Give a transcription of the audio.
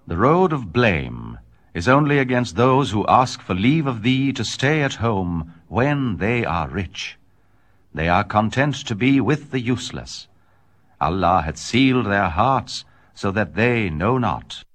The road of blame is only against those who ask for leave of thee to stay at home when they are rich. They are content to be with the useless. Allah hath sealed their hearts so that they know not.